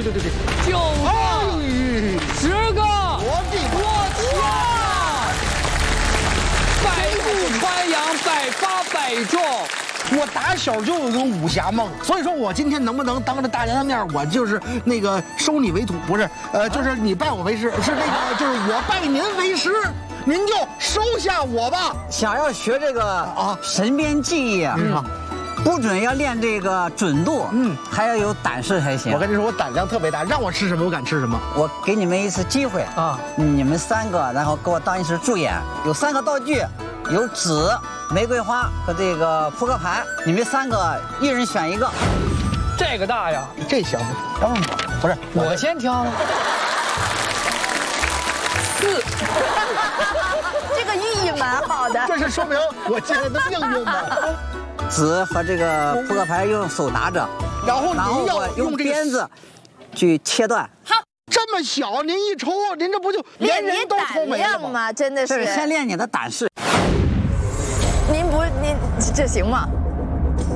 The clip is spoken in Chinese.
对对对 9个，10个，我天！百步穿杨，百发百中。 我打小就有个武侠梦，所以说我今天能不能当着大家的面，我就是那个收你为徒，不是，就是你拜我为师，是那个就是我拜您为师，您就收下我吧。 想要学这个神边技艺啊，不准要练这个准度，还要有胆识才行。 我跟你说，我胆量特别大，让我吃什么我敢吃什么。 我给你们一次机会啊，你们3个，然后给我当一时助演，有3个道具，有纸、玫瑰花和这个扑克牌，你们3个一人选一个。 这个大呀， 这小不是我先挑。4。 这个寓意蛮好的。 这是说明我接下来的命运吗？ 纸和这个扑克牌用手拿着， 然后您要我用这个鞭子去切断。 这么小，您一抽，您这不就连人都抽没了吗？ 真的是。 这是先练你的胆识。 您这行吗？